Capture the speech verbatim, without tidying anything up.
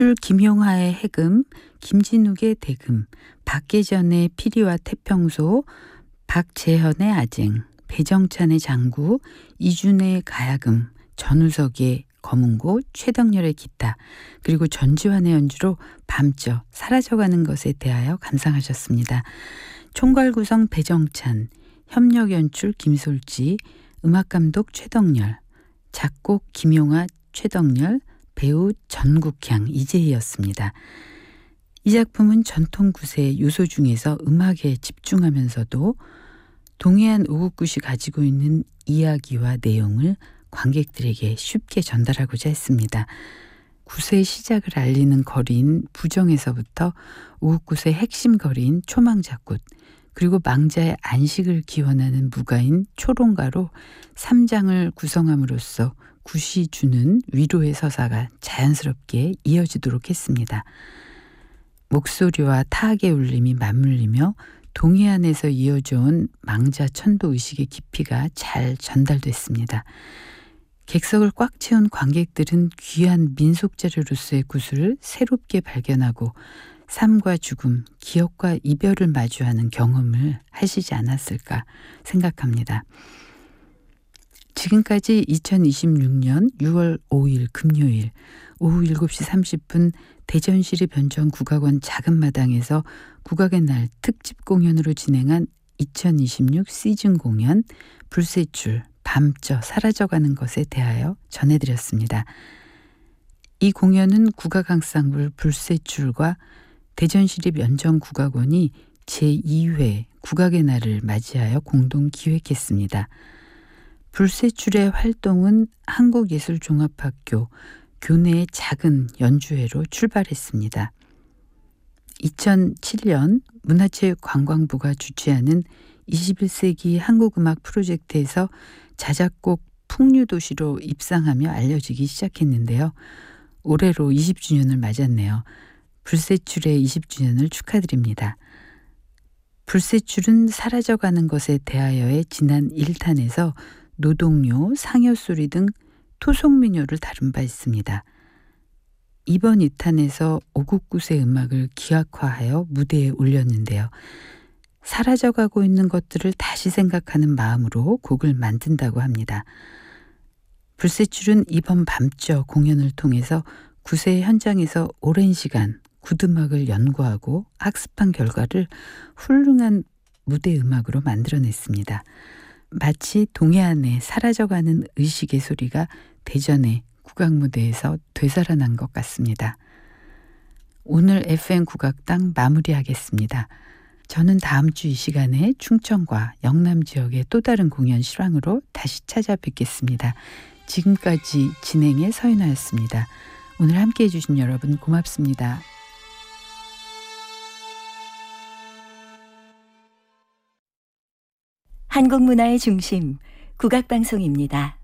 김용하의 해금, 김진욱의 대금, 박계전의 피리와 태평소, 박재현의 아쟁, 배정찬의 장구, 이준의 가야금, 전우석의 검은고, 최덕렬의 기타, 그리고 전지환의 연주로 밤저 사라져가는 것에 대하여 감상하셨습니다. 총괄 구성 배정찬, 협력 연출 김솔지, 음악감독 최덕렬, 작곡 김용하, 최덕렬, 배우 전국향, 이재희였습니다. 이 작품은 전통 구세의 요소 중에서 음악에 집중하면서도 동해안 오곡굿이 가지고 있는 이야기와 내용을 관객들에게 쉽게 전달하고자 했습니다. 굿의 시작을 알리는 거리인 부정에서부터 오곡굿의 핵심 거리인 초망자굿, 그리고 망자의 안식을 기원하는 무가인 초롱가로 삼 장을 구성함으로써 굿이 주는 위로의 서사가 자연스럽게 이어지도록 했습니다. 목소리와 타악의 울림이 맞물리며 동해안에서 이어져온 망자 천도 의식의 깊이가 잘 전달됐습니다. 객석을 꽉 채운 관객들은 귀한 민속 자료로서의 굿을 새롭게 발견하고 삶과 죽음, 기억과 이별을 마주하는 경험을 하시지 않았을까 생각합니다. 지금까지 이천이십육 년 유월 오일 금요일 오후 일곱 시 삼십 분 대전시립 변정 국악원 작은 마당에서 국악의 날 특집 공연으로 진행한 이천이십육 시즌 공연 불세출 밤저 사라져가는 것에 대하여 전해드렸습니다. 이 공연은 국악 앙상블 불세출과 대전시립 연정국악원이 제이 회 국악의 날을 맞이하여 공동 기획했습니다. 불세출의 활동은 한국예술종합학교 교내의 작은 연주회로 출발했습니다. 이천칠 년 문화체육관광부가 주최하는 이십일 세기 한국음악 프로젝트에서 자작곡 풍류도시로 입상하며 알려지기 시작했는데요. 올해로 이십 주년을 맞았네요. 불세출의 이십 주년을 축하드립니다. 불세출은 사라져가는 것에 대하여의 지난 일 탄에서 노동요, 상여소리 등 토속민요를 다룬 바 있습니다. 이번 이 탄에서 오곡굿의 음악을 기악화하여 무대에 올렸는데요. 사라져가고 있는 것들을 다시 생각하는 마음으로 곡을 만든다고 합니다. 불세출은 이번 밤저 공연을 통해서 굿의 현장에서 오랜 시간 굿음악을 연구하고 학습한 결과를 훌륭한 무대 음악으로 만들어냈습니다. 마치 동해안에 사라져가는 의식의 소리가 대전의 국악무대에서 되살아난 것 같습니다. 오늘 에프엠 국악당 마무리하겠습니다. 저는 다음 주 이 시간에 충청과 영남 지역의 또 다른 공연 실황으로 다시 찾아뵙겠습니다. 지금까지 진행의 서인화였습니다. 오늘 함께해 주신 여러분 고맙습니다. 한국 문화의 중심 국악방송입니다.